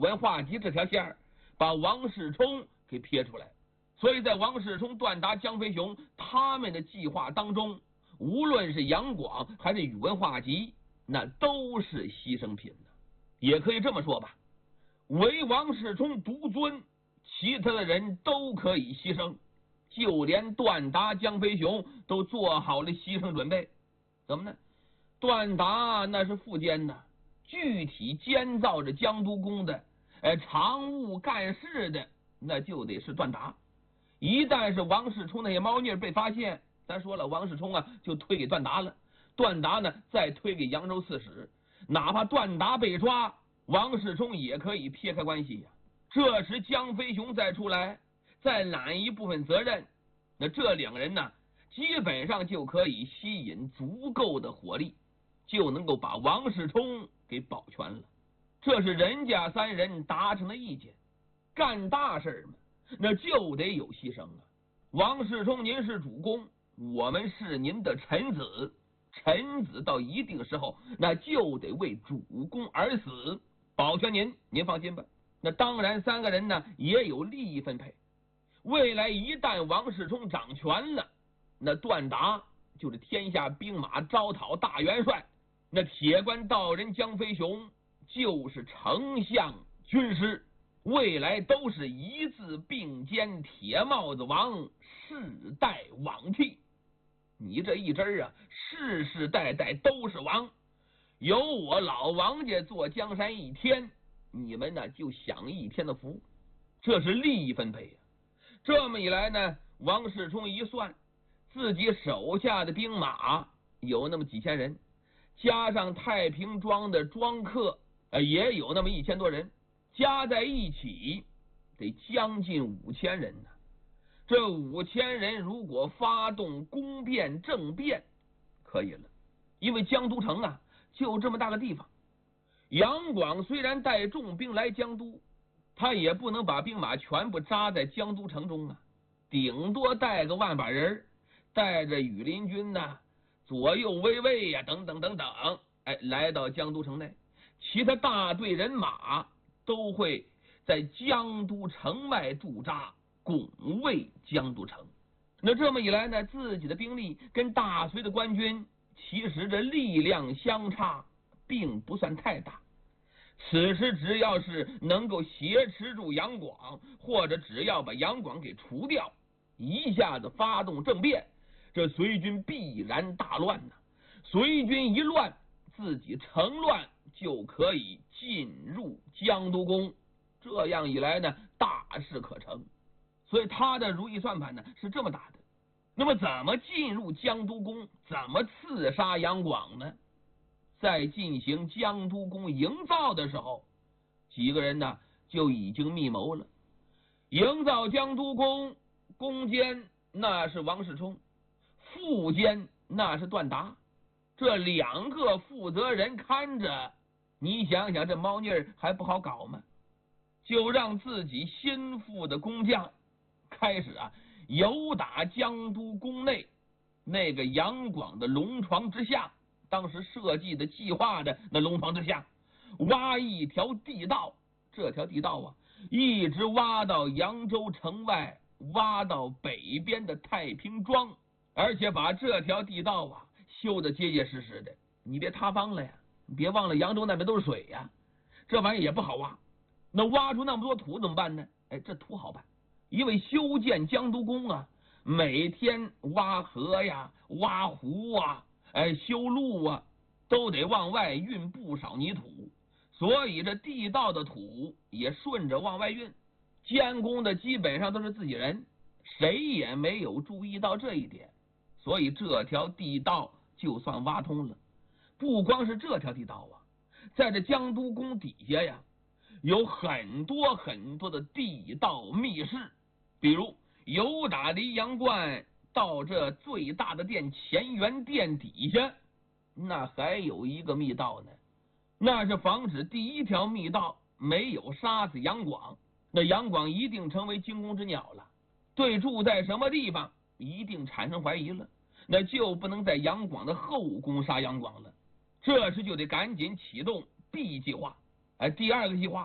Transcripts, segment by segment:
文化及这条线儿，把王世充给撇出来。所以在王世充、段达、江飞雄他们的计划当中，无论是杨广还是宇文化及，那都是牺牲品呢。也可以这么说吧，唯王世充独尊，其他的人都可以牺牲，就连段达、江飞雄都做好了牺牲准备。怎么呢？段达那是副监的，具体监造着江都宫的常务干事的，那就得是段达。一旦是王世充那些猫腻被发现，咱说了，王世充啊就推给段达了，段达呢再推给扬州刺史，哪怕段达被抓，王世充也可以撇开关系呀。这时江飞雄再出来，再揽一部分责任，那这两个人呢，基本上就可以吸引足够的火力，就能够把王世充给保全了。这是人家三人达成的意见，干大事嘛，那就得有牺牲啊。王世充，您是主公，我们是您的臣子，臣子到一定时候，那就得为主公而死，保全您，您放心吧。那当然，三个人呢也有利益分配。未来一旦王世充掌权了，那段达就是天下兵马招讨大元帅，那铁关道人江飞雄就是丞相军师，未来都是一字并肩，铁帽子王，世代罔替。你这一支啊，世世代代都是王，有我老王家做江山一天，你们呢就享一天的福，这是利益分配呀。这么一来呢，王世充一算，自己手下的兵马有那么几千人，加上太平庄的庄客也有那么1000多人，加在一起得将近5000人呢。这5000人如果发动攻变政变，可以了，因为江都城啊就这么大个地方。杨广虽然带重兵来江都，他也不能把兵马全部扎在江都城中啊，顶多带个万把人，带着羽林军呐、左右卫卫呀等等等等，来到江都城内，其他大队人马都会在江都城外驻扎，拱卫江都城。那这么一来呢，自己的兵力跟大隋的官军其实这力量相差并不算太大。此时只要是能够挟持住杨广，或者只要把杨广给除掉，一下子发动政变，这隋军必然大乱呐。隋军一乱，自己乘乱就可以进入江都宫，这样一来呢，大事可成。所以他的如意算盘呢是这么打的。那么怎么进入江都宫，怎么刺杀杨广呢？在进行江都宫营造的时候，几个人呢就已经密谋了。营造江都宫，宫监那是王世充，副监那是段达，这2个负责人看着，你想想这猫腻还不好搞吗？就让自己心腹的工匠开始游打江都宫内那个杨广的龙床之下，当时设计的计划的那龙床之下，挖一条地道，这条地道一直挖到扬州城外，挖到北边的太平庄，而且把这条地道修得结结实实的。你别塌方了呀，你别忘了扬州那边都是水呀，这玩意也不好挖。那挖出那么多土怎么办呢？这土好办，因为修建江都宫每天挖河呀、挖湖修路都得往外运不少泥土，所以这地道的土也顺着往外运。监工的基本上都是自己人，谁也没有注意到这一点，所以这条地道就算挖通了。不光是这条地道在这江都宫底下有很多很多的地道密室，比如由打离阳观到这最大的殿乾元殿底下，那还有一个密道呢，那是防止第一条密道没有杀死杨广，那杨广一定成为惊弓之鸟了，对住在什么地方一定产生怀疑了，那就不能在杨广的后宫杀杨广了，这时就得赶紧启动 B 计划。第2个计划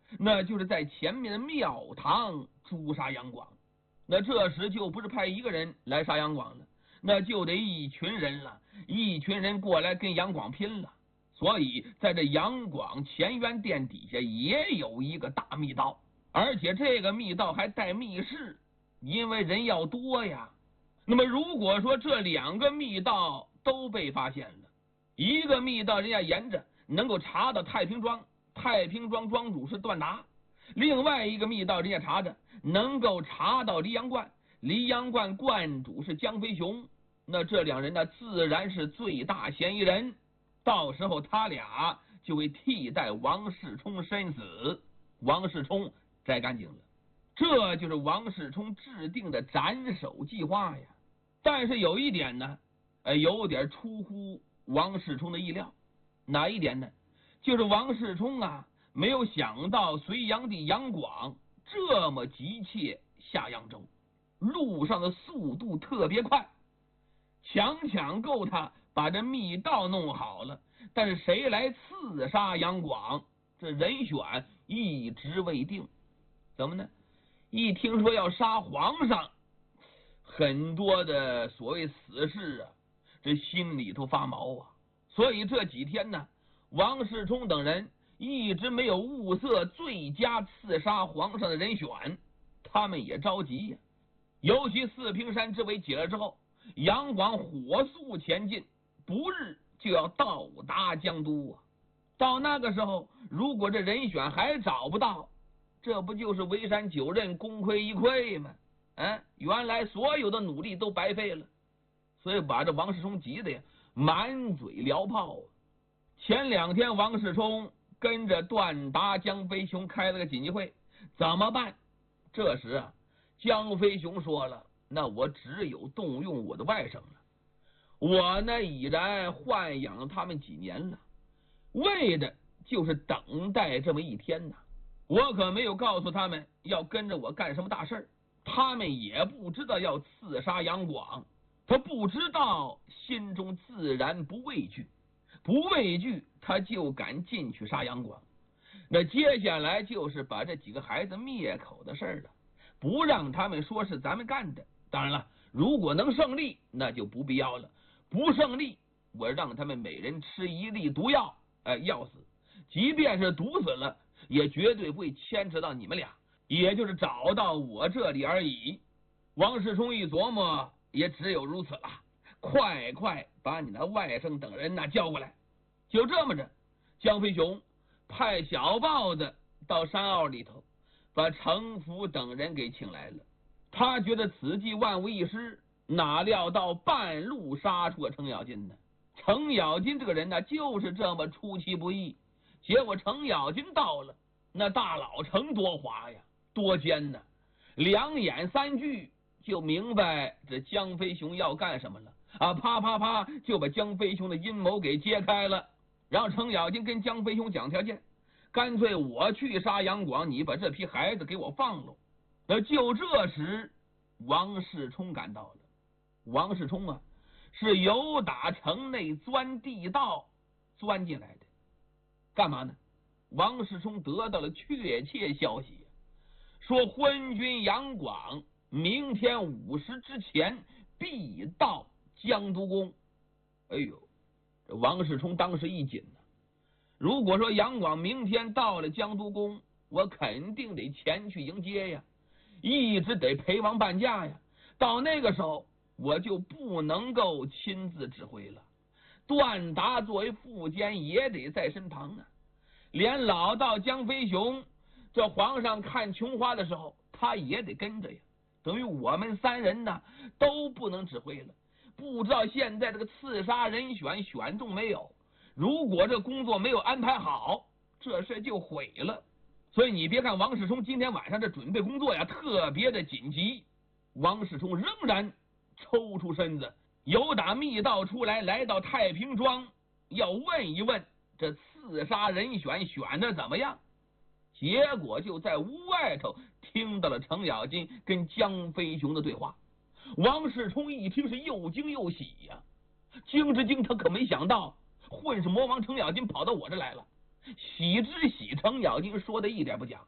那就是在前面的庙堂诛杀杨广。那这时就不是派一个人来杀杨广了，那就得一群人了，一群人过来跟杨广拼了。所以在这杨广乾元殿底下也有一个大密道，而且这个密道还带密室，因为人要多呀。那么如果说这2个密道都被发现了，一个密道人家沿着能够查到太平庄，太平庄庄主是段达；另外一个密道人家查着能够查到黎阳观，黎阳观观主是江飞雄，那这2人呢自然是最大嫌疑人。到时候他俩就会替代王世充身死，王世充摘干净了。这就是王世充制定的斩首计划呀。但是有一点呢，有点出乎王世充的意料。哪一点呢？就是王世充啊，没有想到隋炀帝杨广这么急切下扬州，路上的速度特别快，强够他把这密道弄好了。但是谁来刺杀杨广，这人选一直未定。怎么呢？一听说要杀皇上，很多的所谓死士啊，这心里头发毛啊。所以这几天呢，王世充等人一直没有物色最佳刺杀皇上的人选，他们也着急呀。尤其四平山之围解了之后，杨广火速前进，不日就要到达江都啊。到那个时候，如果这人选还找不到，这不就是围山9仞，功亏一篑吗？原来所有的努力都白费了。所以把这王世充急的呀，满嘴燎炮啊。前2天王世充跟着段达、江飞雄开了个紧急会，怎么办？这时啊，江飞雄说了，那我只有动用我的外甥了。我呢已然豢养他们几年了，为的就是等待这么一天呐。我可没有告诉他们要跟着我干什么大事，他们也不知道要刺杀杨广，他不知道，心中自然不畏惧，不畏惧他就敢进去杀杨广。那接下来就是把这几个孩子灭口的事了，不让他们说是咱们干的。当然了，如果能胜利，那就不必要了。不胜利，我让他们每人吃1粒毒药，药死。即便是毒死了，也绝对不会牵扯到你们俩，也就是找到我这里而已。王世充一琢磨，也只有如此了。快把你的外甥等人叫过来。就这么着，江飞雄派小豹子到山坳里头，把程福等人给请来了。他觉得此计万无一失，哪料到半路杀出了程咬金呢？程咬金这个人呢，就是这么出其不意。结果程咬金到了，那大老程多滑呀，多奸呐！2眼3句就明白这江飞雄要干什么了啊！啪就把江飞雄的阴谋给揭开了。然后程咬金跟江飞雄讲条件，干脆我去杀杨广，你把这批孩子给我放了。那就这时，王世充赶到了。王世充啊，是由打城内钻地道钻进来的。干嘛呢？王世充得到了确切消息，说昏君杨广明天午时之前必到江都宫。哎呦，这王世充当时一紧呢。如果说杨广明天到了江都宫，我肯定得前去迎接呀，一直得陪王伴驾呀。到那个时候，我就不能够亲自指挥了。段达作为副监也得在身旁啊。连老道江飞雄，这皇上看琼花的时候，他也得跟着呀。等于我们3人呢都不能指挥了。不知道现在这个刺杀人选中没有？如果这工作没有安排好，这事就毁了。所以你别看王世充今天晚上这准备工作呀特别的紧急，王世充仍然抽出身子，由打密道出来，来到太平庄，要问一问这刺杀人选的怎么样。结果就在屋外头听到了程咬金跟江飞雄的对话。王世充一听是又惊又喜呀，惊之惊，他可没想到混世魔王程咬金跑到我这来了。 喜之喜，程咬金说的一点不假。